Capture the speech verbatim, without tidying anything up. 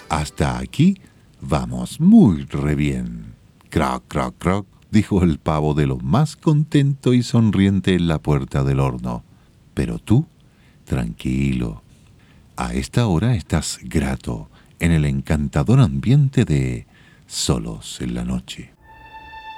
Hasta aquí vamos muy re bien. Croc, croc, croc, dijo el pavo de lo más contento y sonriente en la puerta del horno. Pero tú, tranquilo. A esta hora estás grato en el encantador ambiente de Solos en la Noche.